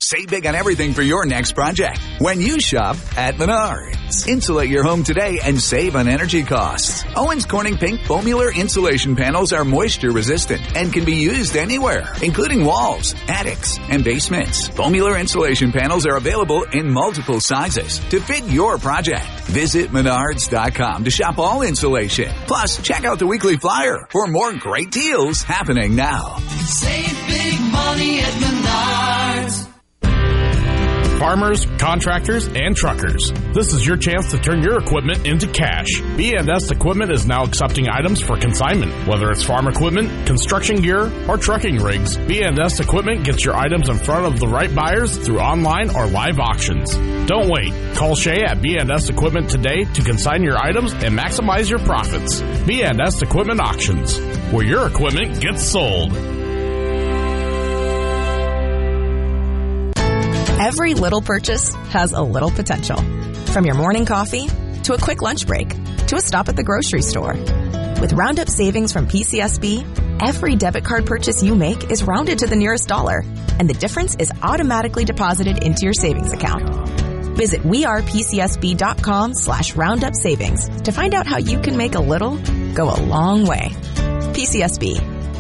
Save big on everything for your next project when you shop at Menards. Insulate your home today and save on energy costs. Owens Corning Pink Foamular insulation panels are moisture resistant and can be used anywhere, including walls, attics, and basements. Foamular insulation panels are available in multiple sizes to fit your project. Visit Menards.com to shop all insulation. Plus, check out the weekly flyer for more great deals happening now. Save big money at Menards. Farmers, contractors, and truckers. This is your chance to turn your equipment into cash. B&S Equipment is now accepting items for consignment. Whether it's farm equipment, construction gear, or trucking rigs, B&S Equipment gets your items in front of the right buyers through online or live auctions. Don't wait. Call Shay at B&S Equipment today to consign your items and maximize your profits. B&S Equipment Auctions, where your equipment gets sold. Every little purchase has a little potential. From your morning coffee, to a quick lunch break, to a stop at the grocery store. With Roundup savings from PCSB, every debit card purchase you make is rounded to the nearest dollar, and the difference is automatically deposited into your savings account. Visit wearepcsb.com/roundup savings to find out how you can make a little go a long way. PCSB,